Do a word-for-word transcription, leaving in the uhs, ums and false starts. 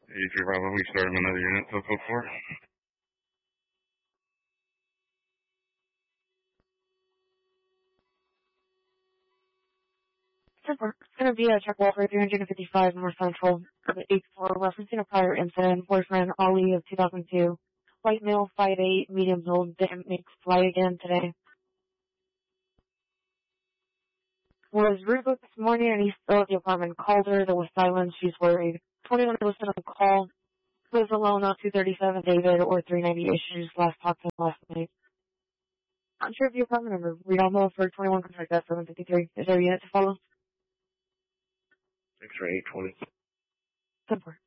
eighty-three Bravo, we started another unit, so code four. It's going to be a check wall for three fifty-five North Central, eight four, referencing a prior incident, boyfriend Ali of two thousand two. White male, five eight, medium build, didn't make flight again today. Was rebooked this morning and he's still at the apartment. Called her, there was silence, she's worried. twenty-one listed on call. Lives alone on two thirty-seven David or three ninety-eight. She just last talked to him last night. I'm sure if your apartment number. Read Almo for twenty-one contract at seven fifty-three. Is there a unit to follow? six or eight twenty. Support.